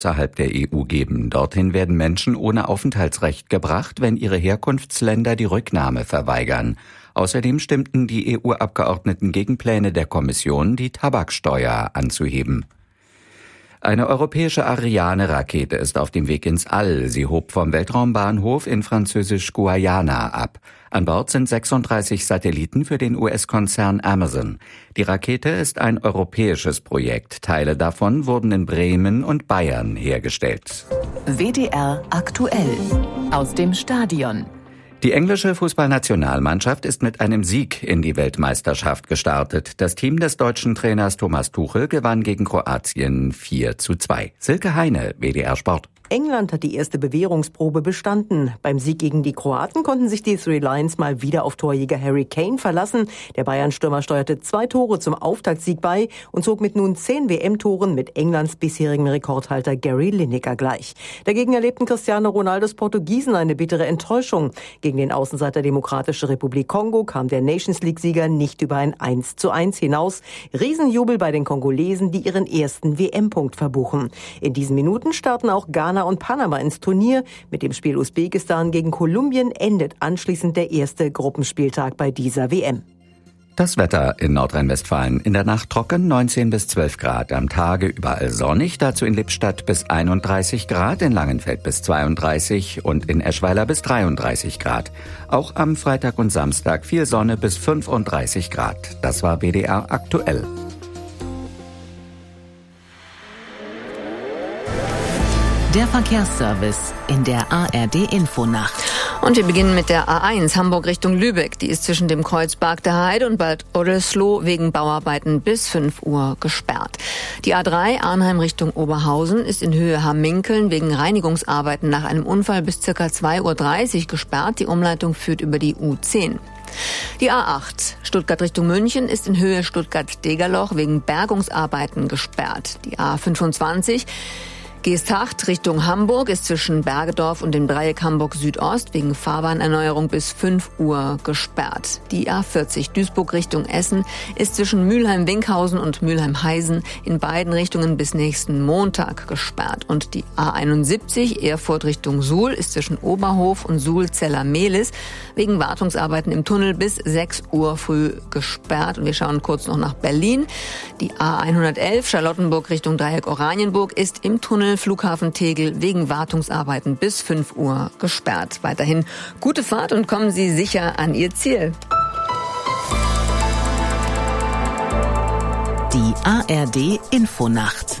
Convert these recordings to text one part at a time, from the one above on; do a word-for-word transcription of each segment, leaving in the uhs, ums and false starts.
außerhalb der E U geben. Dorthin werden Menschen ohne Aufenthaltsrecht gebracht, wenn ihre Herkunftsländer die Rücknahme verweigern. Außerdem stimmten die E U-Abgeordneten gegen Pläne der Kommission, die Tabaksteuer anzuheben. Eine europäische Ariane-Rakete ist auf dem Weg ins All. Sie hob vom Weltraumbahnhof in Französisch-Guayana ab. An Bord sind sechsunddreißig Satelliten für den U S-Konzern Amazon. Die Rakete ist ein europäisches Projekt. Teile davon wurden in Bremen und Bayern hergestellt. W D R aktuell aus dem Stadion. Die englische Fußballnationalmannschaft ist mit einem Sieg in die Weltmeisterschaft gestartet. Das Team des deutschen Trainers Thomas Tuchel gewann gegen Kroatien vier zu zwei. Silke Heine, W D R Sport. England hat die erste Bewährungsprobe bestanden. Beim Sieg gegen die Kroaten konnten sich die Three Lions mal wieder auf Torjäger Harry Kane verlassen. Der Bayern-Stürmer steuerte zwei Tore zum Auftaktsieg bei und zog mit nun zehn W M-Toren mit Englands bisherigem Rekordhalter Gary Lineker gleich. Dagegen erlebten Cristiano Ronaldos Portugiesen eine bittere Enttäuschung. Gegen den Außenseiter Demokratische Republik Kongo kam der Nations League-Sieger nicht über ein eins zu eins hinaus. Riesenjubel bei den Kongolesen, die ihren ersten W M-Punkt verbuchen. In diesen Minuten starten auch Ghana und Panama ins Turnier. Mit dem Spiel Usbekistan gegen Kolumbien endet anschließend der erste Gruppenspieltag bei dieser W M. Das Wetter in Nordrhein-Westfalen. In der Nacht trocken, neunzehn bis zwölf Grad. Am Tage überall sonnig, dazu in Lippstadt bis einunddreißig Grad, in Langenfeld bis zweiunddreißig und in Eschweiler bis dreiunddreißig Grad. Auch am Freitag und Samstag viel Sonne bis fünfunddreißig Grad. Das war W D R aktuell. Der Verkehrsservice in der A R D-Infonacht. Und wir beginnen mit der A eins Hamburg Richtung Lübeck. Die ist zwischen dem Kreuz Bark der Heide und Bad Oldesloe wegen Bauarbeiten bis fünf Uhr gesperrt. Die A drei Arnheim Richtung Oberhausen ist in Höhe Hamminkeln wegen Reinigungsarbeiten nach einem Unfall bis ca. zwei Uhr dreißig gesperrt. Die Umleitung führt über die U zehn. Die A acht Stuttgart Richtung München ist in Höhe Stuttgart-Degerloch wegen Bergungsarbeiten gesperrt. Die A fünfundzwanzig Geesthacht Richtung Hamburg ist zwischen Bergedorf und dem Dreieck Hamburg Südost wegen Fahrbahnerneuerung bis fünf Uhr gesperrt. Die A vierzig Duisburg Richtung Essen ist zwischen Mülheim-Winkhausen und Mülheim-Heisen in beiden Richtungen bis nächsten Montag gesperrt. Und die A einundsiebzig Erfurt Richtung Suhl ist zwischen Oberhof und Suhl-Zeller-Mehlis wegen Wartungsarbeiten im Tunnel bis sechs Uhr früh gesperrt. Und wir schauen kurz noch nach Berlin. Die A hundertelf Charlottenburg Richtung Dreieck Oranienburg ist im Tunnel Flughafen Tegel wegen Wartungsarbeiten bis fünf Uhr gesperrt. Weiterhin gute Fahrt und kommen Sie sicher an Ihr Ziel. Die A R D-Infonacht.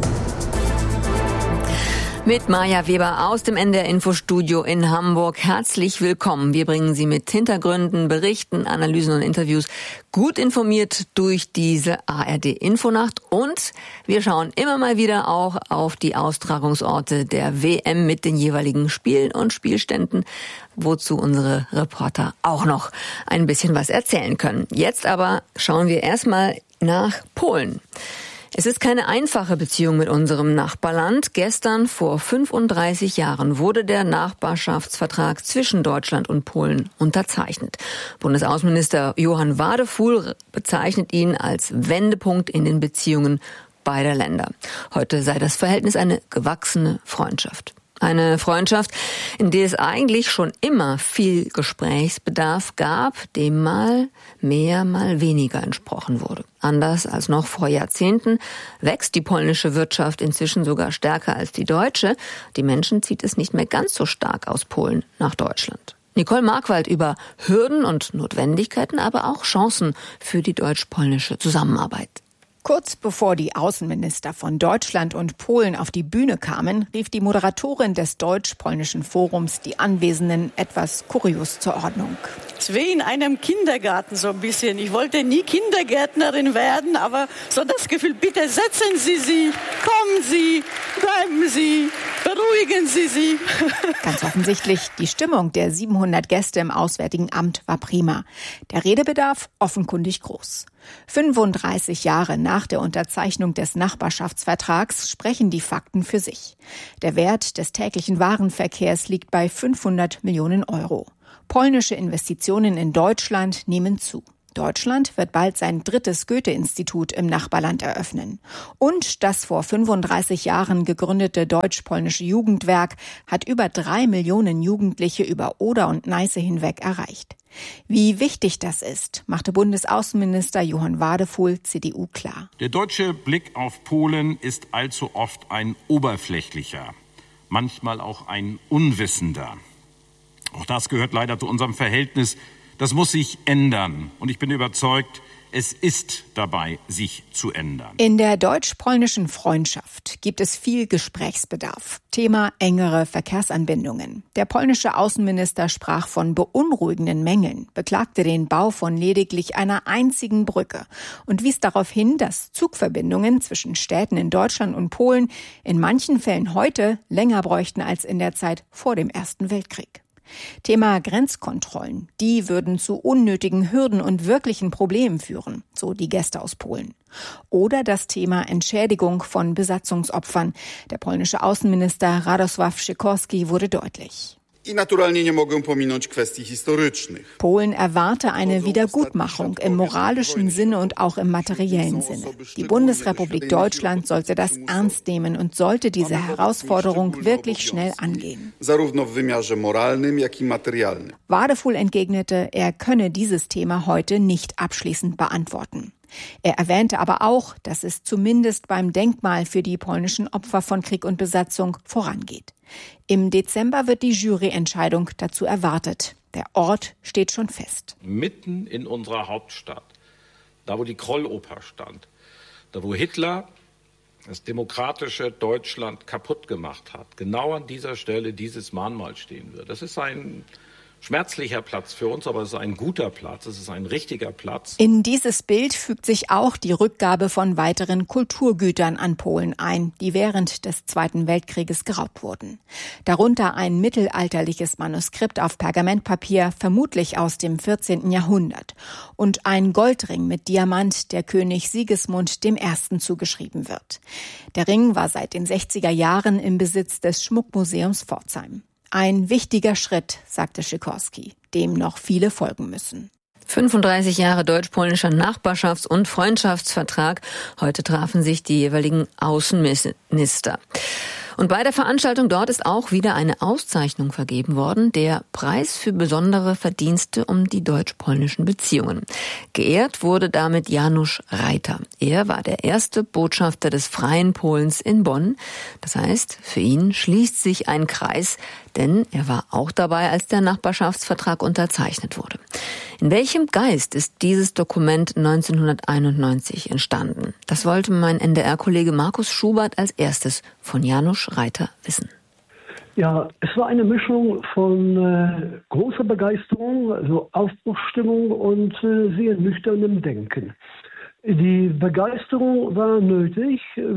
Mit Maja Weber aus dem N D R-Infostudio in Hamburg. Herzlich willkommen. Wir bringen Sie mit Hintergründen, Berichten, Analysen und Interviews gut informiert durch diese A R D-Infonacht. Und wir schauen immer mal wieder auch auf die Austragungsorte der W M mit den jeweiligen Spielen und Spielständen, wozu unsere Reporter auch noch ein bisschen was erzählen können. Jetzt aber schauen wir erstmal nach Polen. Es ist keine einfache Beziehung mit unserem Nachbarland. Gestern vor fünfunddreißig Jahren wurde der Nachbarschaftsvertrag zwischen Deutschland und Polen unterzeichnet. Bundesaußenminister Johann Wadefuhl bezeichnet ihn als Wendepunkt in den Beziehungen beider Länder. Heute sei das Verhältnis eine gewachsene Freundschaft. Eine Freundschaft, in der es eigentlich schon immer viel Gesprächsbedarf gab, dem mal mehr, mal weniger entsprochen wurde. Anders als noch vor Jahrzehnten wächst die polnische Wirtschaft inzwischen sogar stärker als die deutsche. Die Menschen zieht es nicht mehr ganz so stark aus Polen nach Deutschland. Nicole Markwald über Hürden und Notwendigkeiten, aber auch Chancen für die deutsch-polnische Zusammenarbeit. Kurz bevor die Außenminister von Deutschland und Polen auf die Bühne kamen, rief die Moderatorin des deutsch-polnischen Forums die Anwesenden etwas kurios zur Ordnung. Es ist wie in einem Kindergarten so ein bisschen. Ich wollte nie Kindergärtnerin werden, aber so das Gefühl, bitte setzen Sie sich, kommen Sie, bleiben Sie, beruhigen Sie sich. Ganz offensichtlich, die Stimmung der siebenhundert Gäste im Auswärtigen Amt war prima. Der Redebedarf offenkundig groß. fünfunddreißig Jahre nach der Unterzeichnung des Nachbarschaftsvertrags sprechen die Fakten für sich. Der Wert des täglichen Warenverkehrs liegt bei fünfhundert Millionen Euro. Polnische Investitionen in Deutschland nehmen zu. Deutschland wird bald sein drittes Goethe-Institut im Nachbarland eröffnen. Und das vor fünfunddreißig Jahren gegründete deutsch-polnische Jugendwerk hat über drei Millionen Jugendliche über Oder und Neiße hinweg erreicht. Wie wichtig das ist, machte Bundesaußenminister Johann Wadefuhl, C D U, klar. Der deutsche Blick auf Polen ist allzu oft ein oberflächlicher, manchmal auch ein unwissender. Auch das gehört leider zu unserem Verhältnis. Das muss sich ändern. Und ich bin überzeugt, es ist dabei, sich zu ändern. In der deutsch-polnischen Freundschaft gibt es viel Gesprächsbedarf. Thema engere Verkehrsanbindungen. Der polnische Außenminister sprach von beunruhigenden Mängeln, beklagte den Bau von lediglich einer einzigen Brücke und wies darauf hin, dass Zugverbindungen zwischen Städten in Deutschland und Polen in manchen Fällen heute länger bräuchten als in der Zeit vor dem Ersten Weltkrieg. Thema Grenzkontrollen. Die würden zu unnötigen Hürden und wirklichen Problemen führen, so die Gäste aus Polen. Oder das Thema Entschädigung von Besatzungsopfern. Der polnische Außenminister Radosław Sikorski wurde deutlich. Polen erwarte eine Wiedergutmachung im moralischen Sinne und auch im materiellen Sinne. Die Bundesrepublik Deutschland sollte das ernst nehmen und sollte diese Herausforderung wirklich schnell angehen. Wadefuhl entgegnete, er könne dieses Thema heute nicht abschließend beantworten. Er erwähnte aber auch, dass es zumindest beim Denkmal für die polnischen Opfer von Krieg und Besatzung vorangeht. Im Dezember wird die Juryentscheidung dazu erwartet. Der Ort steht schon fest. Mitten in unserer Hauptstadt, da wo die Krolloper stand, da wo Hitler das demokratische Deutschland kaputt gemacht hat, genau an dieser Stelle dieses Mahnmal stehen wird. Das ist ein schmerzlicher Platz für uns, aber es ist ein guter Platz, es ist ein richtiger Platz. In dieses Bild fügt sich auch die Rückgabe von weiteren Kulturgütern an Polen ein, die während des Zweiten Weltkrieges geraubt wurden. Darunter ein mittelalterliches Manuskript auf Pergamentpapier, vermutlich aus dem vierzehnten Jahrhundert. Und ein Goldring mit Diamant, der König Sigismund dem Ersten zugeschrieben wird. Der Ring war seit den sechziger Jahren im Besitz des Schmuckmuseums Pforzheim. Ein wichtiger Schritt, sagte Sikorski, dem noch viele folgen müssen. fünfunddreißig Jahre deutsch-polnischer Nachbarschafts- und Freundschaftsvertrag. Heute trafen sich die jeweiligen Außenminister. Und bei der Veranstaltung dort ist auch wieder eine Auszeichnung vergeben worden, der Preis für besondere Verdienste um die deutsch-polnischen Beziehungen. Geehrt wurde damit Janusz Reiter. Er war der erste Botschafter des Freien Polens in Bonn. Das heißt, für ihn schließt sich ein Kreis, denn er war auch dabei, als der Nachbarschaftsvertrag unterzeichnet wurde. In welchem Geist ist dieses Dokument neunzehnhunderteinundneunzig entstanden? Das wollte mein N D R-Kollege Markus Schubert als erstes von Janusz Reiter wissen. Ja, es war eine Mischung von äh, großer Begeisterung, also Aufbruchsstimmung und äh, sehr nüchternem Denken. Die Begeisterung war nötig,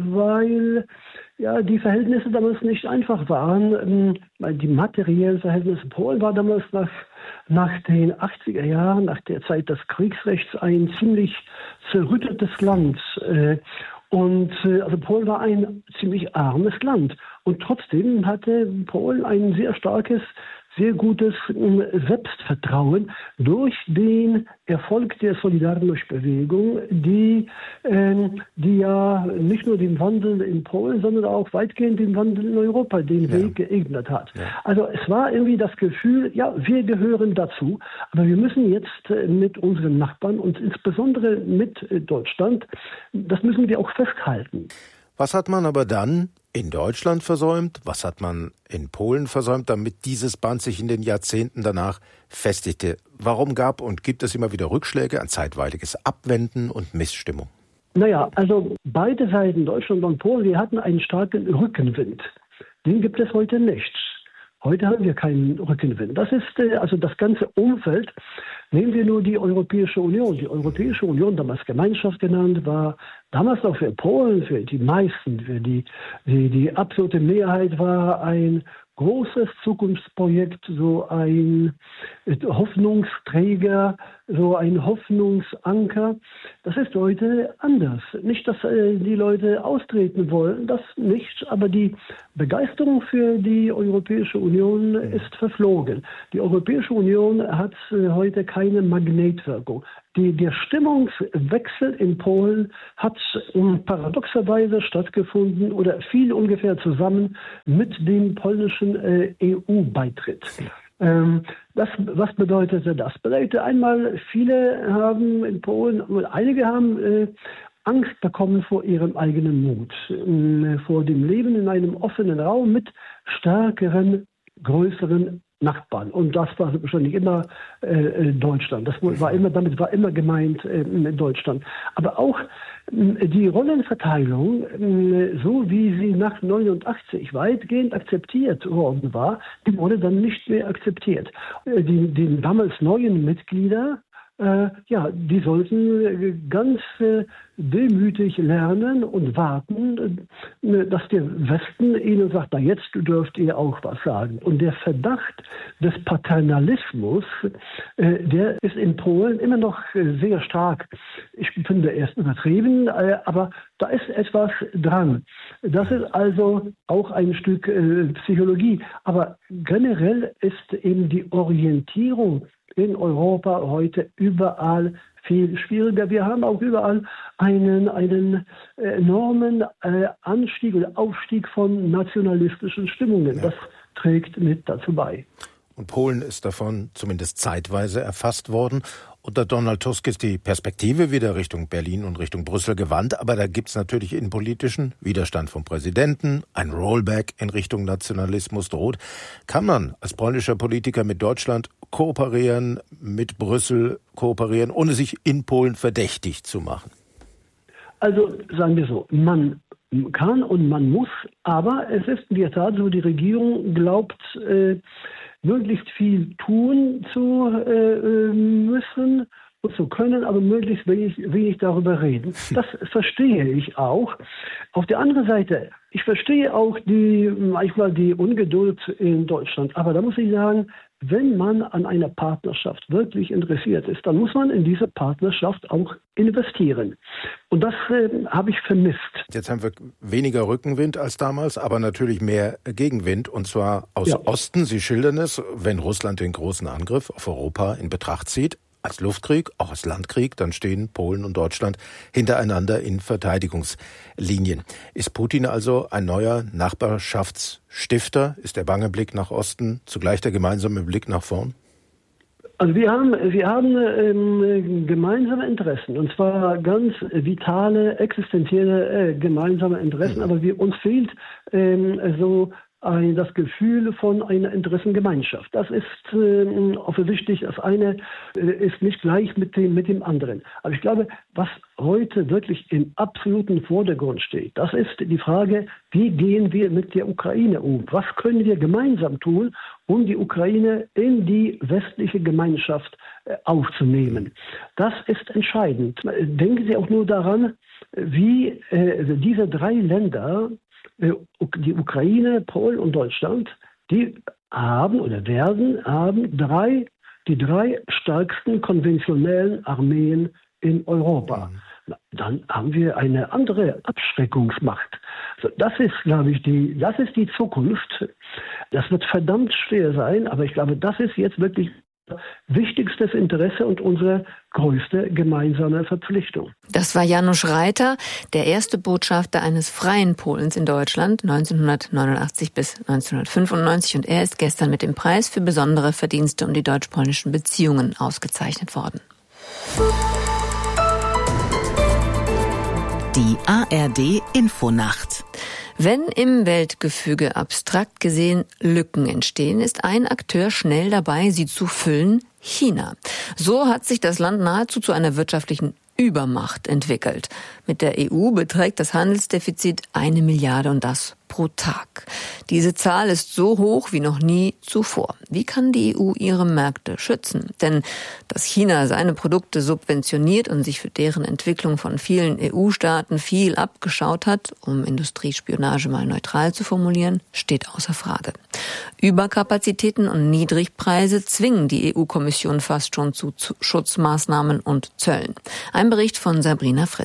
weil ja die Verhältnisse damals nicht einfach waren. Ähm, die materiellen Verhältnisse Polen war damals nach nach den achtziger Jahren, nach der Zeit des Kriegsrechts, ein ziemlich zerrüttetes Land. Äh, Und äh, also Polen war ein ziemlich armes Land. Und trotzdem hatte Polen ein sehr starkes, sehr gutes äh, Selbstvertrauen durch den Erfolg der Solidarność-Bewegung, die, äh, die ja nicht nur den Wandel in Polen, sondern auch weitgehend den Wandel in Europa den ja. Weg geebnet hat. Ja. Also es war irgendwie das Gefühl, ja, wir gehören dazu, aber wir müssen jetzt äh, mit unseren Nachbarn und insbesondere mit äh, Deutschland, das müssen wir auch festhalten. Was hat man aber dann in Deutschland versäumt? Was hat man in Polen versäumt, damit dieses Band sich in den Jahrzehnten danach festigte? Warum gab und gibt es immer wieder Rückschläge, ein zeitweiliges Abwenden und Missstimmung? Naja, also beide Seiten, Deutschland und Polen, wir hatten einen starken Rückenwind. Den gibt es heute nicht. Heute haben wir keinen Rückenwind. Das ist äh, also das ganze Umfeld. Nehmen wir nur die Europäische Union. Die Europäische Union, damals Gemeinschaft genannt, war damals auch für Polen, für die meisten, für die, die, die absolute Mehrheit war ein großes Zukunftsprojekt, so ein Hoffnungsträger, so ein Hoffnungsanker. Das ist heute anders. Nicht, dass äh, die Leute austreten wollen, das nicht, aber die Begeisterung für die Europäische Union ist verflogen. Die Europäische Union hat äh, heute keine Magnetwirkung. Die, der Stimmungswechsel in Polen hat um, paradoxerweise stattgefunden oder fiel ungefähr zusammen mit dem polnischen äh, E U-Beitritt. Ähm, das, was bedeutete das? Bedeutete einmal, viele haben in Polen, einige haben äh, Angst bekommen vor ihrem eigenen Mut, äh, vor dem Leben in einem offenen Raum mit stärkeren, größeren Nachbarn. Und das war wahrscheinlich immer äh, Deutschland. Das war immer, damit war immer gemeint äh, Deutschland. Aber auch äh, die Rollenverteilung, äh, so wie sie nach neunundachtzig weitgehend akzeptiert worden war, die wurde dann nicht mehr akzeptiert. Äh, die, die damals neuen Mitglieder, Äh, ja, die sollten ganz äh, demütig lernen und warten, äh, dass der Westen ihnen sagt, na jetzt dürft ihr auch was sagen. Und der Verdacht des Paternalismus, äh, der ist in Polen immer noch äh, sehr stark. Ich finde, er ist übertrieben, äh, aber da ist etwas dran. Das ist also auch ein Stück äh, Psychologie. Aber generell ist eben die Orientierung in Europa heute überall viel schwieriger. Wir haben auch überall einen, einen enormen äh, Anstieg oder Aufstieg von nationalistischen Stimmungen. Ja. Das trägt mit dazu bei. Und Polen ist davon zumindest zeitweise erfasst worden. Unter Donald Tusk ist die Perspektive wieder Richtung Berlin und Richtung Brüssel gewandt. Aber da gibt es natürlich innenpolitischen Widerstand vom Präsidenten. Ein Rollback in Richtung Nationalismus droht. Kann man als polnischer Politiker mit Deutschland kooperieren, mit Brüssel kooperieren, ohne sich in Polen verdächtig zu machen? Also sagen wir so, man kann und man muss, aber es ist in der Tat so, die Regierung glaubt, äh, möglichst viel tun zu äh, müssen und zu können, aber möglichst wenig, wenig darüber reden. Das verstehe ich auch. Auf der anderen Seite, ich verstehe auch die, manchmal die Ungeduld in Deutschland, aber da muss ich sagen, wenn man an einer Partnerschaft wirklich interessiert ist, dann muss man in diese Partnerschaft auch investieren. Und das äh, habe ich vermisst. Jetzt haben wir weniger Rückenwind als damals, aber natürlich mehr Gegenwind, und zwar aus ja. Osten. Sie schildern es, wenn Russland den großen Angriff auf Europa in Betracht zieht, als Luftkrieg, auch als Landkrieg, dann stehen Polen und Deutschland hintereinander in Verteidigungslinien. Ist Putin also ein neuer Nachbarschaftsstifter? Ist der bange Blick nach Osten zugleich der gemeinsame Blick nach vorn? Also wir haben, wir haben ähm, gemeinsame Interessen, und zwar ganz vitale, existenzielle äh, gemeinsame Interessen, mhm. aber wir, uns fehlt ähm, so ein, das Gefühl von einer Interessengemeinschaft. Das ist äh, offensichtlich, das eine äh, ist nicht gleich mit dem, mit dem anderen. Aber ich glaube, was heute wirklich im absoluten Vordergrund steht, das ist die Frage, wie gehen wir mit der Ukraine um? Was können wir gemeinsam tun, um die Ukraine in die westliche Gemeinschaft äh, aufzunehmen? Das ist entscheidend. Denken Sie auch nur daran, wie äh, diese drei Länder, die Ukraine, Polen und Deutschland, die haben oder werden haben drei, die drei stärksten konventionellen Armeen in Europa. Mhm. Dann haben wir eine andere Abschreckungsmacht. Also das ist, glaube ich, die, das ist die Zukunft. Das wird verdammt schwer sein, aber ich glaube, das ist jetzt wirklich wichtigstes Interesse und unsere größte gemeinsame Verpflichtung. Das war Janusz Reiter, der erste Botschafter eines freien Polens in Deutschland neunzehnhundertneunundachtzig bis neunzehnhundertfünfundneunzig, und er ist gestern mit dem Preis für besondere Verdienste um die deutsch-polnischen Beziehungen ausgezeichnet worden. Die A R D Infonacht. Wenn im Weltgefüge abstrakt gesehen Lücken entstehen, ist ein Akteur schnell dabei, sie zu füllen: China. So hat sich das Land nahezu zu einer wirtschaftlichen Übermacht entwickelt. Mit der E U beträgt das Handelsdefizit eine Milliarde, und das pro Tag. Diese Zahl ist so hoch wie noch nie zuvor. Wie kann die E U ihre Märkte schützen? Denn dass China seine Produkte subventioniert und sich für deren Entwicklung von vielen E U-Staaten viel abgeschaut hat, um Industriespionage mal neutral zu formulieren, steht außer Frage. Überkapazitäten und Niedrigpreise zwingen die E U-Kommission fast schon zu Schutzmaßnahmen und Zöllen. Ein Bericht von Sabrina Fritz.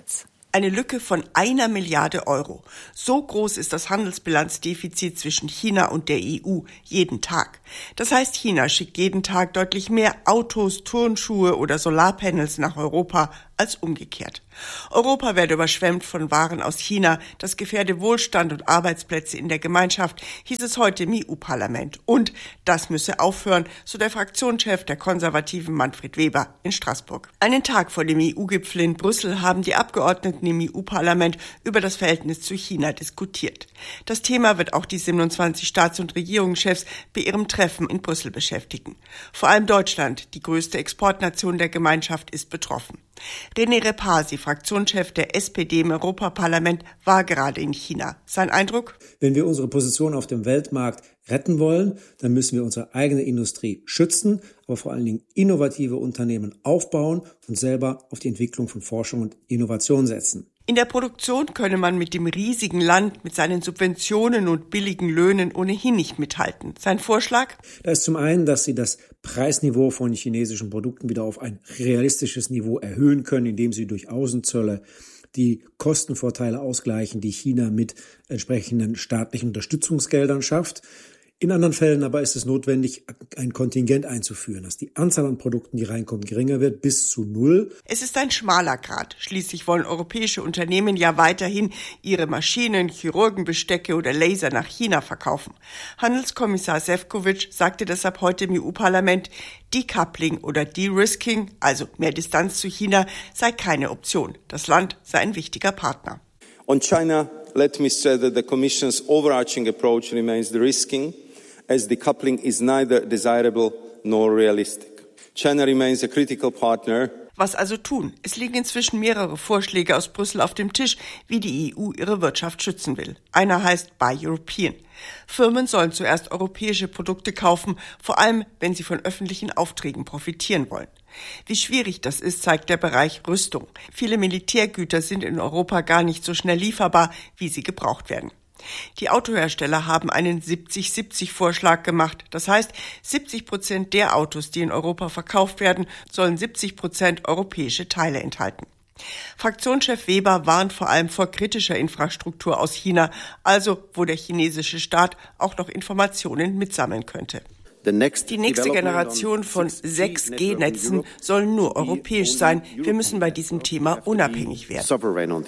Eine Lücke von einer Milliarde Euro. So groß ist das Handelsbilanzdefizit zwischen China und der E U jeden Tag. Das heißt, China schickt jeden Tag deutlich mehr Autos, Turnschuhe oder Solarpanels nach Europa als umgekehrt. Europa werde überschwemmt von Waren aus China. Das gefährde Wohlstand und Arbeitsplätze in der Gemeinschaft, hieß es heute im E U-Parlament. Und das müsse aufhören, so der Fraktionschef der Konservativen Manfred Weber in Straßburg. Einen Tag vor dem E U-Gipfel in Brüssel haben die Abgeordneten im E U-Parlament über das Verhältnis zu China diskutiert. Das Thema wird auch die siebenundzwanzig Staats- und Regierungschefs bei ihrem Treffen in Brüssel beschäftigen. Vor allem Deutschland, die größte Exportnation der Gemeinschaft, ist betroffen. René Repasi, Fraktionschef der S P D im Europaparlament, war gerade in China. Sein Eindruck? Wenn wir unsere Position auf dem Weltmarkt retten wollen, dann müssen wir unsere eigene Industrie schützen, aber vor allen Dingen innovative Unternehmen aufbauen und selber auf die Entwicklung von Forschung und Innovation setzen. In der Produktion könne man mit dem riesigen Land, mit seinen Subventionen und billigen Löhnen ohnehin nicht mithalten. Sein Vorschlag? Da ist zum einen, dass sie das Preisniveau von chinesischen Produkten wieder auf ein realistisches Niveau erhöhen können, indem sie durch Außenzölle die Kostenvorteile ausgleichen, die China mit entsprechenden staatlichen Unterstützungsgeldern schafft. In anderen Fällen aber ist es notwendig, ein Kontingent einzuführen, dass die Anzahl an Produkten, die reinkommen, geringer wird, bis zu null. Es ist ein schmaler Grat. Schließlich wollen europäische Unternehmen ja weiterhin ihre Maschinen, Chirurgenbestecke oder Laser nach China verkaufen. Handelskommissar Šefčovič sagte deshalb heute im E U-Parlament, Decoupling oder De-Risking, also mehr Distanz zu China, sei keine Option. Das Land sei ein wichtiger Partner. On China, let me stress that the Commission's overarching approach remains de-risking, as decoupling is neither desirable nor realistic. China remains a critical partner. Was also tun? Es liegen inzwischen mehrere Vorschläge aus Brüssel auf dem Tisch, wie die E U ihre Wirtschaft schützen will. Einer heißt Buy European. Firmen sollen zuerst europäische Produkte kaufen, vor allem wenn sie von öffentlichen Aufträgen profitieren wollen. Wie schwierig das ist, zeigt der Bereich Rüstung. Viele Militärgüter sind in Europa gar nicht so schnell lieferbar, wie sie gebraucht werden. Die Autohersteller haben einen siebzig siebzig Vorschlag gemacht. Das heißt, siebzig Prozent der Autos, die in Europa verkauft werden, sollen siebzig Prozent europäische Teile enthalten. Fraktionschef Weber warnt vor allem vor kritischer Infrastruktur aus China, also wo der chinesische Staat auch noch Informationen mitsammeln könnte. Die nächste Generation von sechs G Netzen soll nur europäisch sein. Wir müssen bei diesem Thema unabhängig werden.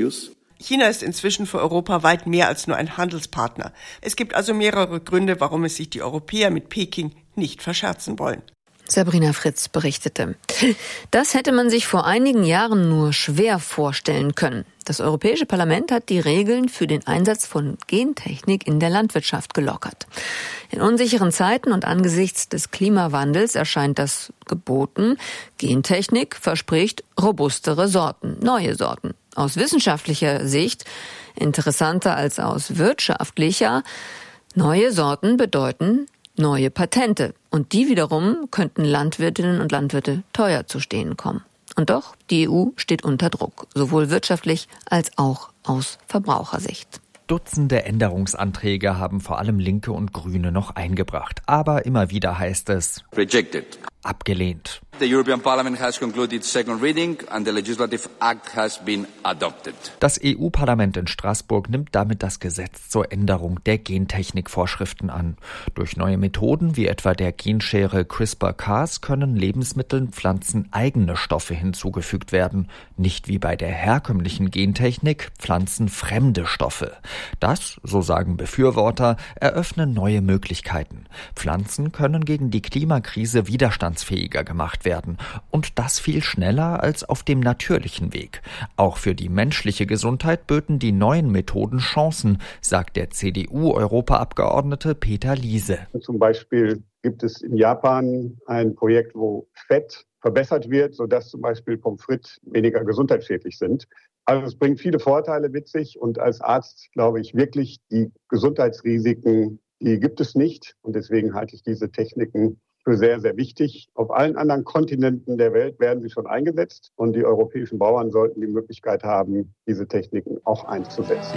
China ist inzwischen für Europa weit mehr als nur ein Handelspartner. Es gibt also mehrere Gründe, warum es sich die Europäer mit Peking nicht verscherzen wollen. Sabrina Fritz berichtete. Das hätte man sich vor einigen Jahren nur schwer vorstellen können. Das Europäische Parlament hat die Regeln für den Einsatz von Gentechnik in der Landwirtschaft gelockert. In unsicheren Zeiten und angesichts des Klimawandels erscheint das geboten. Gentechnik verspricht robustere Sorten, neue Sorten. Aus wissenschaftlicher Sicht interessanter als aus wirtschaftlicher. Neue Sorten bedeuten neue Patente. Und die wiederum könnten Landwirtinnen und Landwirte teuer zu stehen kommen. Und doch, die E U steht unter Druck, sowohl wirtschaftlich als auch aus Verbrauchersicht. Dutzende Änderungsanträge haben vor allem Linke und Grüne noch eingebracht. Aber immer wieder heißt es Rejected. Abgelehnt. The European Parliament has concluded second reading and the legislative act has been adopted. Das E U-Parlament in Straßburg nimmt damit das Gesetz zur Änderung der Gentechnikvorschriften an. Durch neue Methoden wie etwa der Genschere CRISPR-Cas können Lebensmitteln Pflanzen eigene Stoffe hinzugefügt werden. Nicht wie bei der herkömmlichen Gentechnik Pflanzen fremde Stoffe. Das, so sagen Befürworter, eröffnen neue Möglichkeiten. Pflanzen können gegen die Klimakrise widerstandsfähiger gemacht werden. Und das viel schneller als auf dem natürlichen Weg. Auch für die menschliche Gesundheit böten die neuen Methoden Chancen, sagt der C D U-Europaabgeordnete Peter Liese. Zum Beispiel gibt es in Japan ein Projekt, wo Fett verbessert wird, sodass zum Beispiel Pommes frites weniger gesundheitsschädlich sind. Also es bringt viele Vorteile mit sich und als Arzt glaube ich wirklich, die Gesundheitsrisiken, die gibt es nicht. Und deswegen halte ich diese Techniken für sehr, sehr wichtig. Auf allen anderen Kontinenten der Welt werden sie schon eingesetzt und die europäischen Bauern sollten die Möglichkeit haben, diese Techniken auch einzusetzen.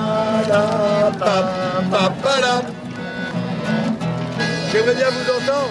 J'aimerais bien vous entendre.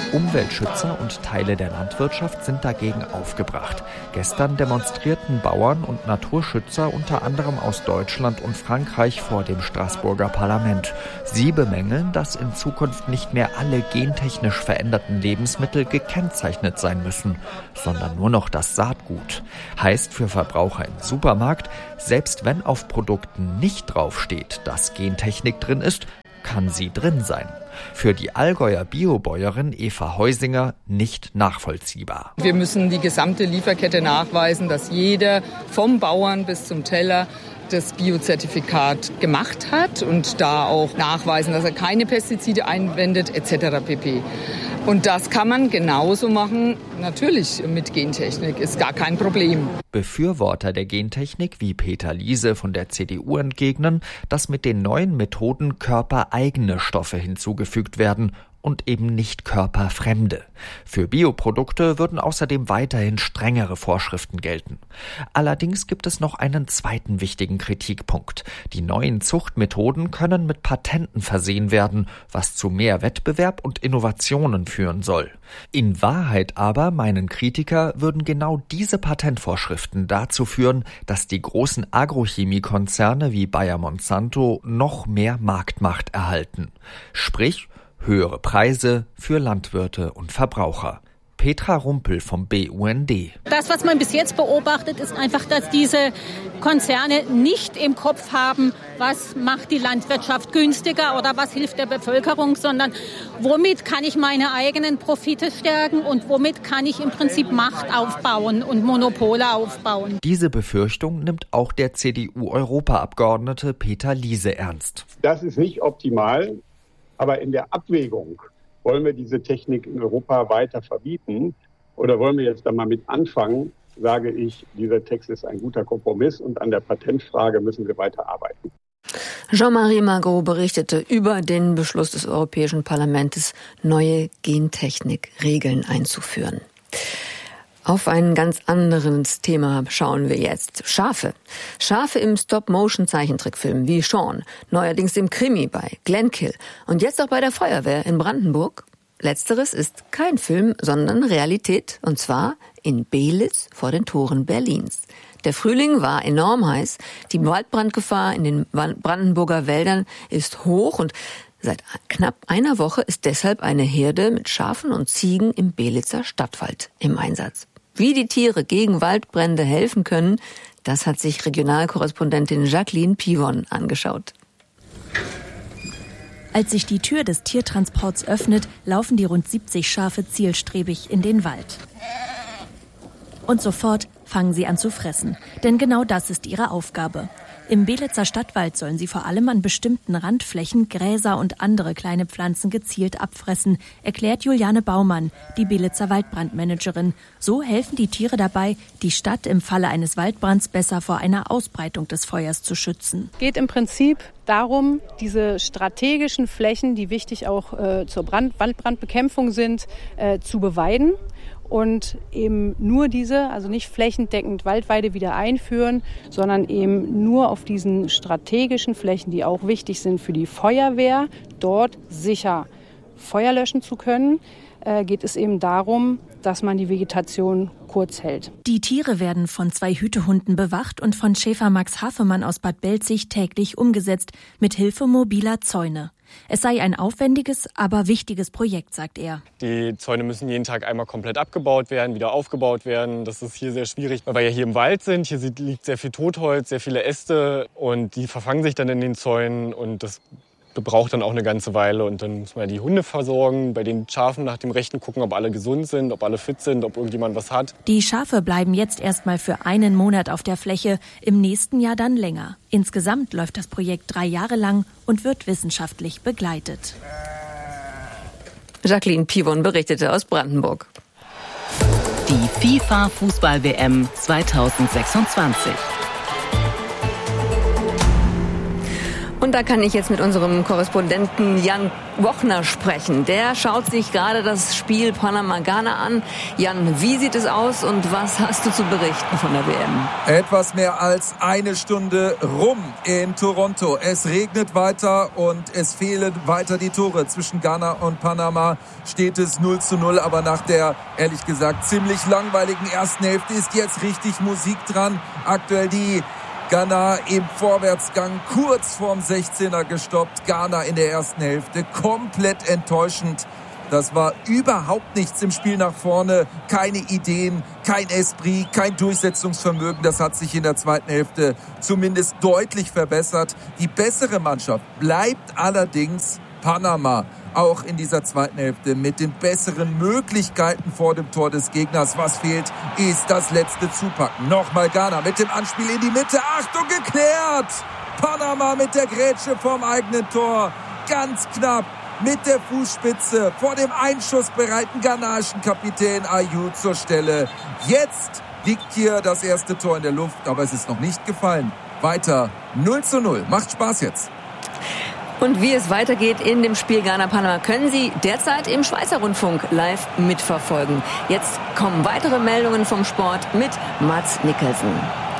Umweltschützer und Teile der Landwirtschaft sind dagegen aufgebracht. Gestern demonstrierten Bauern und Naturschützer unter anderem aus Deutschland und Frankreich vor dem Straßburger Parlament. Sie bemängeln, dass in Zukunft nicht mehr alle gentechnisch veränderten Lebensmittel gekennzeichnet sein müssen, sondern nur noch das Saatgut. Heißt für Verbraucher im Supermarkt, selbst wenn auf Produkten nicht draufsteht, dass Gentechnik drin ist, kann sie drin sein. Für die Allgäuer Biobäuerin Eva Heusinger nicht nachvollziehbar. Wir müssen die gesamte Lieferkette nachweisen, dass jeder vom Bauern bis zum Teller das Biozertifikat gemacht hat und da auch nachweisen, dass er keine Pestizide einwendet et cetera pp. Und das kann man genauso machen, natürlich mit Gentechnik, ist gar kein Problem. Befürworter der Gentechnik wie Peter Liese von der C D U entgegnen, dass mit den neuen Methoden körpereigene Stoffe hinzugefügt werden und eben nicht körperfremde. Für Bioprodukte würden außerdem weiterhin strengere Vorschriften gelten. Allerdings gibt es noch einen zweiten wichtigen Kritikpunkt. Die neuen Zuchtmethoden können mit Patenten versehen werden, was zu mehr Wettbewerb und Innovationen führen soll. In Wahrheit aber, meinen Kritiker, würden genau diese Patentvorschriften dazu führen, dass die großen Agrochemiekonzerne wie Bayer Monsanto noch mehr Marktmacht erhalten. Sprich, höhere Preise für Landwirte und Verbraucher. Petra Rumpel vom B U N D. Das, was man bis jetzt beobachtet, ist einfach, dass diese Konzerne nicht im Kopf haben, was macht die Landwirtschaft günstiger oder was hilft der Bevölkerung, sondern womit kann ich meine eigenen Profite stärken und womit kann ich im Prinzip Macht aufbauen und Monopole aufbauen. Diese Befürchtung nimmt auch der C D U-Europaabgeordnete Peter Liese ernst. Das ist nicht optimal. Aber in der Abwägung, wollen wir diese Technik in Europa weiter verbieten oder wollen wir jetzt da mal mit anfangen, sage ich, dieser Text ist ein guter Kompromiss und an der Patentfrage müssen wir weiter arbeiten. Jean-Marie Margot berichtete über den Beschluss des Europäischen Parlaments, neue Gentechnik-Regeln einzuführen. Auf ein ganz anderes Thema schauen wir jetzt. Schafe. Schafe im Stop-Motion-Zeichentrickfilm wie Shaun, neuerdings im Krimi bei Glenn Kill und jetzt auch bei der Feuerwehr in Brandenburg. Letzteres ist kein Film, sondern Realität, und zwar in Belitz vor den Toren Berlins. Der Frühling war enorm heiß, die Waldbrandgefahr in den Brandenburger Wäldern ist hoch und seit knapp einer Woche ist deshalb eine Herde mit Schafen und Ziegen im Belitzer Stadtwald im Einsatz. Wie die Tiere gegen Waldbrände helfen können, das hat sich Regionalkorrespondentin Jacqueline Pivon angeschaut. Als sich die Tür des Tiertransports öffnet, laufen die rund siebzig Schafe zielstrebig in den Wald. Und sofort fangen sie an zu fressen, denn genau das ist ihre Aufgabe. Im Belitzer Stadtwald sollen sie vor allem an bestimmten Randflächen Gräser und andere kleine Pflanzen gezielt abfressen, erklärt Juliane Baumann, die Belitzer Waldbrandmanagerin. So helfen die Tiere dabei, die Stadt im Falle eines Waldbrands besser vor einer Ausbreitung des Feuers zu schützen. Es geht im Prinzip darum, diese strategischen Flächen, die wichtig auch äh, zur Brand- Waldbrandbekämpfung sind, äh, zu beweiden. Und eben nur diese, also nicht flächendeckend Waldweide wieder einführen, sondern eben nur auf diesen strategischen Flächen, die auch wichtig sind für die Feuerwehr, dort sicher Feuer löschen zu können, äh, geht es eben darum, dass man die Vegetation kurz hält. Die Tiere werden von zwei Hütehunden bewacht und von Schäfer Max Hafemann aus Bad Belzig täglich umgesetzt, mit Hilfe mobiler Zäune. Es sei ein aufwendiges, aber wichtiges Projekt, sagt er. Die Zäune müssen jeden Tag einmal komplett abgebaut werden, wieder aufgebaut werden. Das ist hier sehr schwierig, weil wir ja hier im Wald sind. Hier liegt sehr viel Totholz, sehr viele Äste und die verfangen sich dann in den Zäunen und das braucht dann auch eine ganze Weile. Und dann muss man die Hunde versorgen, bei den Schafen nach dem Rechten gucken, ob alle gesund sind, ob alle fit sind, ob irgendjemand was hat. Die Schafe bleiben jetzt erstmal für einen Monat auf der Fläche, im nächsten Jahr dann länger. Insgesamt läuft das Projekt drei Jahre lang und wird wissenschaftlich begleitet. Jacqueline Pivon berichtete aus Brandenburg. Die FIFA-Fußball-W M zwanzig sechsundzwanzig. Und da kann ich jetzt mit unserem Korrespondenten Jan Wochner sprechen. Der schaut sich gerade das Spiel Panama-Ghana an. Jan, wie sieht es aus und was hast du zu berichten von der W M? Etwas mehr als eine Stunde rum in Toronto. Es regnet weiter und es fehlen weiter die Tore. Zwischen Ghana und Panama steht es null zu null. Aber nach der, ehrlich gesagt, ziemlich langweiligen ersten Hälfte ist jetzt richtig Musik dran. Aktuell die Ghana im Vorwärtsgang kurz vorm sechzehner gestoppt. Ghana in der ersten Hälfte komplett enttäuschend. Das war überhaupt nichts im Spiel nach vorne. Keine Ideen, kein Esprit, kein Durchsetzungsvermögen. Das hat sich in der zweiten Hälfte zumindest deutlich verbessert. Die bessere Mannschaft bleibt allerdings Panama. Auch in dieser zweiten Hälfte mit den besseren Möglichkeiten vor dem Tor des Gegners. Was fehlt, ist das letzte Zupacken. Nochmal Ghana mit dem Anspiel in die Mitte. Achtung, geklärt! Panama mit der Grätsche vorm eigenen Tor. Ganz knapp mit der Fußspitze vor dem einschussbereiten ghanaischen Kapitän Ayew zur Stelle. Jetzt liegt hier das erste Tor in der Luft, aber es ist noch nicht gefallen. Weiter null zu null. Macht Spaß jetzt. Und wie es weitergeht in dem Spiel Ghana-Panama können Sie derzeit im Schweizer Rundfunk live mitverfolgen. Jetzt kommen weitere Meldungen vom Sport mit Mats Mikkelsen.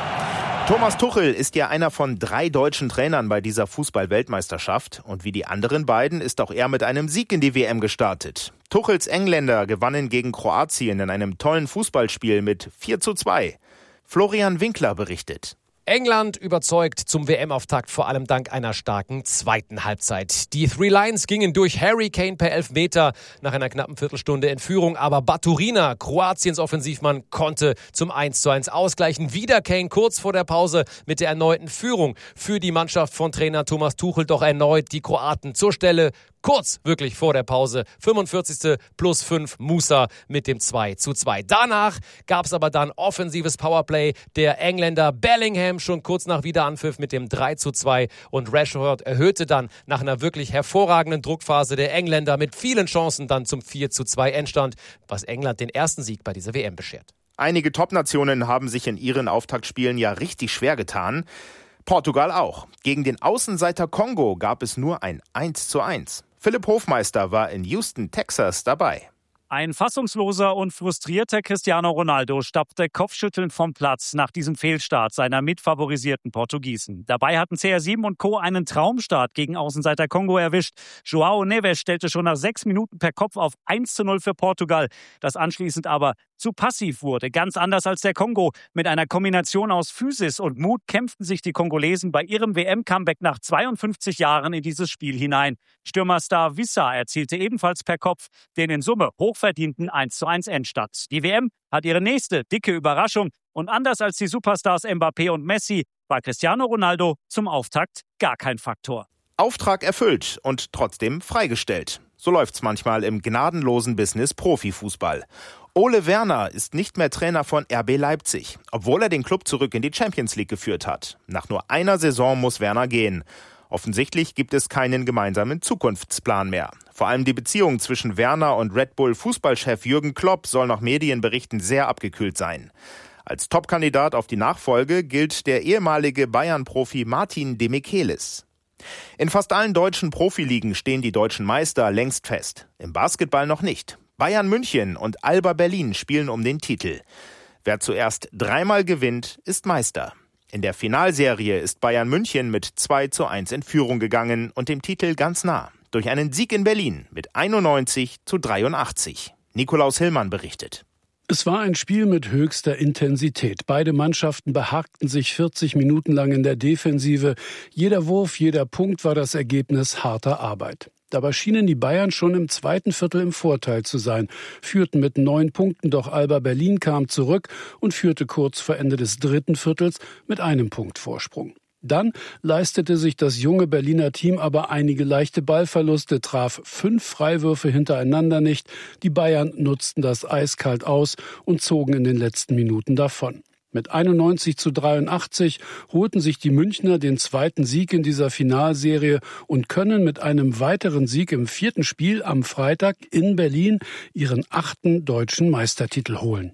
Thomas Tuchel ist ja einer von drei deutschen Trainern bei dieser Fußball-Weltmeisterschaft. Und wie die anderen beiden ist auch er mit einem Sieg in die W M gestartet. Tuchels Engländer gewannen gegen Kroatien in einem tollen Fußballspiel mit vier zu zwei. Florian Winkler berichtet. England überzeugt zum W M-Auftakt vor allem dank einer starken zweiten Halbzeit. Die Three Lions gingen durch Harry Kane per Elfmeter nach einer knappen Viertelstunde in Führung, aber Baturina, Kroatiens Offensivmann, konnte zum eins zu eins ausgleichen. Wieder Kane kurz vor der Pause mit der erneuten Führung für die Mannschaft von Trainer Thomas Tuchel, doch erneut die Kroaten zur Stelle. Kurz wirklich vor der Pause, fünfundvierzigste plus fünf Musa mit dem zwei zu zwei. Danach gab es aber dann offensives Powerplay der Engländer. Bellingham schon kurz nach Wiederanpfiff mit dem drei zu zwei und Rashford erhöhte dann nach einer wirklich hervorragenden Druckphase der Engländer mit vielen Chancen dann zum vier zu zwei Endstand, was England den ersten Sieg bei dieser W M beschert. Einige Top-Nationen haben sich in ihren Auftaktspielen ja richtig schwer getan. Portugal auch. Gegen den Außenseiter Kongo gab es nur ein eins zu eins. Philipp Hofmeister war in Houston, Texas dabei. Ein fassungsloser und frustrierter Cristiano Ronaldo stappte kopfschüttelnd vom Platz nach diesem Fehlstart seiner mitfavorisierten Portugiesen. Dabei hatten C R sieben und Co. einen Traumstart gegen Außenseiter Kongo erwischt. João Neves stellte schon nach sechs Minuten per Kopf auf eins zu null für Portugal, das anschließend aber zu passiv wurde. Ganz anders als der Kongo. Mit einer Kombination aus Physis und Mut kämpften sich die Kongolesen bei ihrem W M-Comeback nach zweiundfünfzig Jahren in dieses Spiel hinein. Stürmerstar Wissa erzielte ebenfalls per Kopf den in Summe hochverdienten eins zu eins Endstand. Die W M hat ihre nächste dicke Überraschung und anders als die Superstars Mbappé und Messi war Cristiano Ronaldo zum Auftakt gar kein Faktor. Auftrag erfüllt und trotzdem freigestellt. So läuft's manchmal im gnadenlosen Business Profifußball. Ole Werner ist nicht mehr Trainer von R B Leipzig, obwohl er den Club zurück in die Champions League geführt hat. Nach nur einer Saison muss Werner gehen. Offensichtlich gibt es keinen gemeinsamen Zukunftsplan mehr. Vor allem die Beziehung zwischen Werner und Red Bull Fußballchef Jürgen Klopp soll nach Medienberichten sehr abgekühlt sein. Als Topkandidat auf die Nachfolge gilt der ehemalige Bayern-Profi Martin Demichelis. In fast allen deutschen Profiligen stehen die deutschen Meister längst fest. Im Basketball noch nicht. Bayern München und Alba Berlin spielen um den Titel. Wer zuerst dreimal gewinnt, ist Meister. In der Finalserie ist Bayern München mit zwei zu eins in Führung gegangen und dem Titel ganz nah. Durch einen Sieg in Berlin mit einundneunzig zu dreiundachtzig. Nikolaus Hillmann berichtet. Es war ein Spiel mit höchster Intensität. Beide Mannschaften behagten sich vierzig Minuten lang in der Defensive. Jeder Wurf, jeder Punkt war das Ergebnis harter Arbeit. Dabei schienen die Bayern schon im zweiten Viertel im Vorteil zu sein, führten mit neun Punkten, doch Alba Berlin kam zurück und führte kurz vor Ende des dritten Viertels mit einem Punkt Vorsprung. Dann leistete sich das junge Berliner Team aber einige leichte Ballverluste, traf fünf Freiwürfe hintereinander nicht. Die Bayern nutzten das eiskalt aus und zogen in den letzten Minuten davon. Mit einundneunzig zu dreiundachtzig holten sich die Münchner den zweiten Sieg in dieser Finalserie und können mit einem weiteren Sieg im vierten Spiel am Freitag in Berlin ihren achten deutschen Meistertitel holen.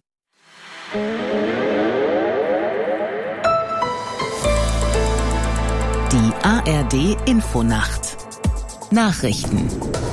Die A R D Infonacht Nachrichten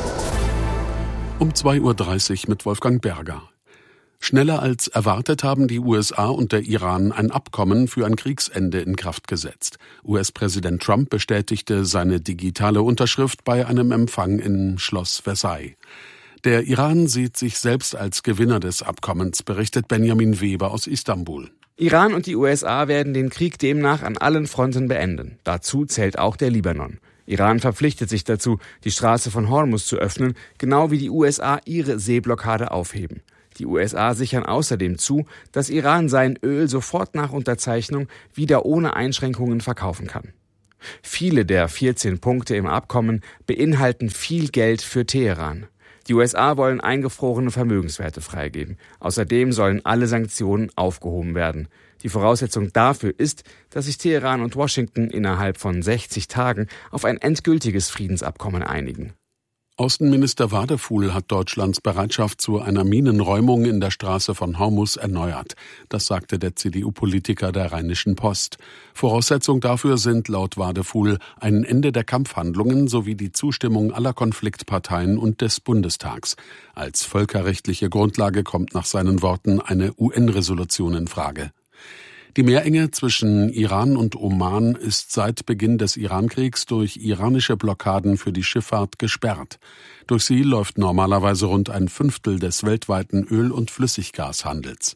um zwei Uhr dreißig mit Wolfgang Berger. Schneller als erwartet haben die U S A und der Iran ein Abkommen für ein Kriegsende in Kraft gesetzt. U S-Präsident Trump bestätigte seine digitale Unterschrift bei einem Empfang in Schloss Versailles. Der Iran sieht sich selbst als Gewinner des Abkommens, berichtet Benjamin Weber aus Istanbul. Iran und die U S A werden den Krieg demnach an allen Fronten beenden. Dazu zählt auch der Libanon. Iran verpflichtet sich dazu, die Straße von Hormuz zu öffnen, genau wie die U S A ihre Seeblockade aufheben. Die U S A sichern außerdem zu, dass Iran sein Öl sofort nach Unterzeichnung wieder ohne Einschränkungen verkaufen kann. Viele der vierzehn Punkte im Abkommen beinhalten viel Geld für Teheran. Die U S A wollen eingefrorene Vermögenswerte freigeben. Außerdem sollen alle Sanktionen aufgehoben werden. Die Voraussetzung dafür ist, dass sich Teheran und Washington innerhalb von sechzig Tagen auf ein endgültiges Friedensabkommen einigen. Außenminister Wadefuhl hat Deutschlands Bereitschaft zu einer Minenräumung in der Straße von Hormuz erneuert. Das sagte der C D U-Politiker der Rheinischen Post. Voraussetzung dafür sind laut Wadefuhl ein Ende der Kampfhandlungen sowie die Zustimmung aller Konfliktparteien und des Bundestags. Als völkerrechtliche Grundlage kommt nach seinen Worten eine U N-Resolution in Frage. Die Meerenge zwischen Iran und Oman ist seit Beginn des Irankriegs durch iranische Blockaden für die Schifffahrt gesperrt. Durch sie läuft normalerweise rund ein Fünftel des weltweiten Öl- und Flüssiggashandels.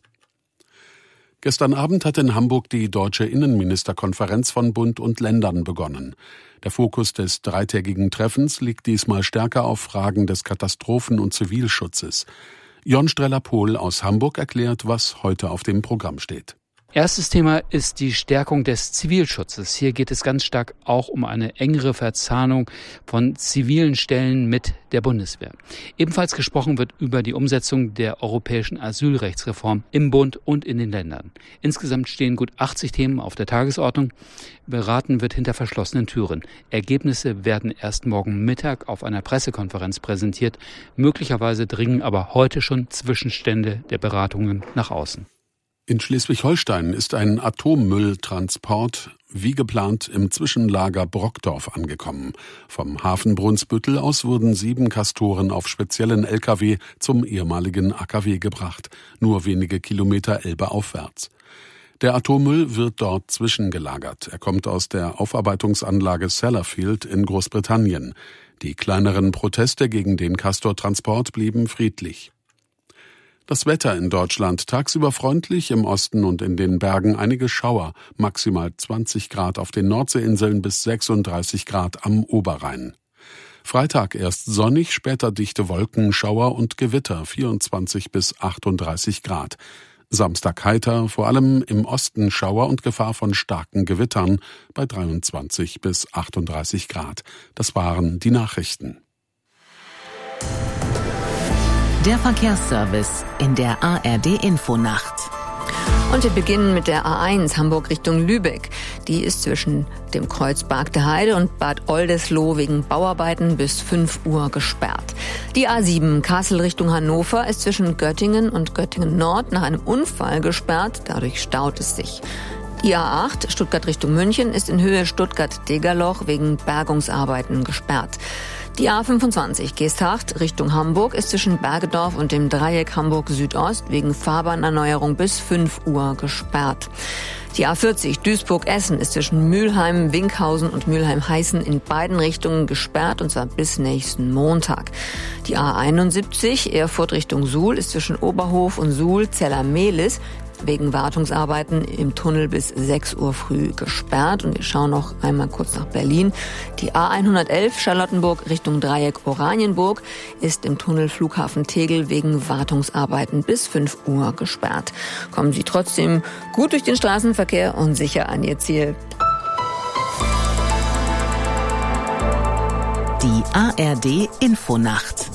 Gestern Abend hat in Hamburg die Deutsche Innenministerkonferenz von Bund und Ländern begonnen. Der Fokus des dreitägigen Treffens liegt diesmal stärker auf Fragen des Katastrophen- und Zivilschutzes. Jon Streller-Pohl aus Hamburg erklärt, was heute auf dem Programm steht. Erstes Thema ist die Stärkung des Zivilschutzes. Hier geht es ganz stark auch um eine engere Verzahnung von zivilen Stellen mit der Bundeswehr. Ebenfalls gesprochen wird über die Umsetzung der europäischen Asylrechtsreform im Bund und in den Ländern. Insgesamt stehen gut achtzig Themen auf der Tagesordnung. Beraten wird hinter verschlossenen Türen. Ergebnisse werden erst morgen Mittag auf einer Pressekonferenz präsentiert. Möglicherweise dringen aber heute schon Zwischenstände der Beratungen nach außen. In Schleswig-Holstein ist ein Atommülltransport wie geplant im Zwischenlager Brockdorf angekommen. Vom Hafen Brunsbüttel aus wurden sieben Castoren auf speziellen L K W zum ehemaligen A K W gebracht, nur wenige Kilometer Elbe aufwärts. Der Atommüll wird dort zwischengelagert. Er kommt aus der Aufarbeitungsanlage Sellafield in Großbritannien. Die kleineren Proteste gegen den Castor-Transport blieben friedlich. Das Wetter in Deutschland tagsüber freundlich, im Osten und in den Bergen einige Schauer, maximal zwanzig Grad auf den Nordseeinseln bis sechsunddreißig Grad am Oberrhein. Freitag erst sonnig, später dichte Wolken, Schauer und Gewitter, vierundzwanzig bis achtunddreißig Grad. Samstag heiter, vor allem im Osten Schauer und Gefahr von starken Gewittern bei dreiundzwanzig bis achtunddreißig Grad. Das waren die Nachrichten. Der Verkehrsservice in der A R D Infonacht. Und wir beginnen mit der A eins Hamburg Richtung Lübeck. Die ist zwischen dem Kreuz Bargte Heide und Bad Oldesloe wegen Bauarbeiten bis fünf Uhr gesperrt. Die A sieben Kassel Richtung Hannover ist zwischen Göttingen und Göttingen Nord nach einem Unfall gesperrt. Dadurch staut es sich. Die A acht Stuttgart Richtung München ist in Höhe Stuttgart-Degerloch wegen Bergungsarbeiten gesperrt. Die A fünfundzwanzig Geesthacht Richtung Hamburg ist zwischen Bergedorf und dem Dreieck Hamburg Südost wegen Fahrbahnerneuerung bis fünf Uhr gesperrt. Die A vierzig Duisburg-Essen ist zwischen Mülheim, Winkhausen und Mülheim-Heißen in beiden Richtungen gesperrt, und zwar bis nächsten Montag. Die A einundsiebzig Erfurt Richtung Suhl ist zwischen Oberhof und Suhl Zeller-Mehlis wegen Wartungsarbeiten im Tunnel bis sechs Uhr früh gesperrt. Und wir schauen noch einmal kurz nach Berlin. Die A hundertelf Charlottenburg Richtung Dreieck Oranienburg ist im Tunnel Flughafen Tegel wegen Wartungsarbeiten bis fünf Uhr gesperrt. Kommen Sie trotzdem gut durch den Straßenverkehr und sicher an Ihr Ziel. Die A R D Infonacht.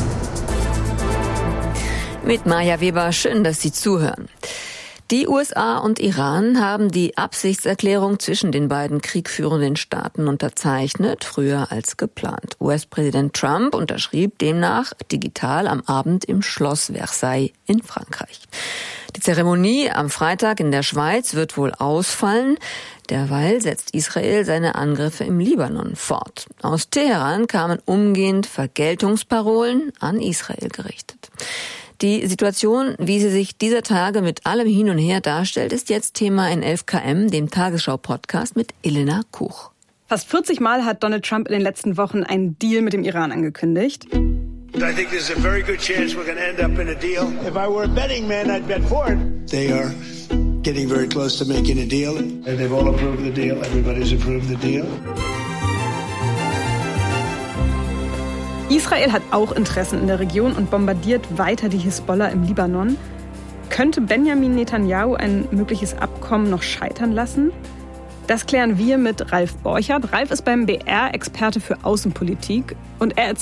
Mit Maja Weber, schön, dass Sie zuhören. Die U S A und Iran haben die Absichtserklärung zwischen den beiden kriegführenden Staaten unterzeichnet, früher als geplant. U S-Präsident Trump unterschrieb demnach digital am Abend im Schloss Versailles in Frankreich. Die Zeremonie am Freitag in der Schweiz wird wohl ausfallen. Derweil setzt Israel seine Angriffe im Libanon fort. Aus Teheran kamen umgehend Vergeltungsparolen an Israel gerichtet. Die Situation, wie sie sich dieser Tage mit allem Hin und Her darstellt, ist jetzt Thema in elf K M, dem Tagesschau-Podcast mit Elena Kuch. Fast vierzig Mal hat Donald Trump in den letzten Wochen einen Deal mit dem Iran angekündigt. I think there's a very good chance we're going to end up in a deal. If I were a betting man, I'd bet for it. They are getting very close to making a deal. And they've all approved the deal. Everybody's approved the deal. Israel hat auch Interessen in der Region und bombardiert weiter die Hisbollah im Libanon. Könnte Benjamin Netanyahu ein mögliches Abkommen noch scheitern lassen? Das klären wir mit Ralf Borchert. Ralf ist beim B R Experte für Außenpolitik und er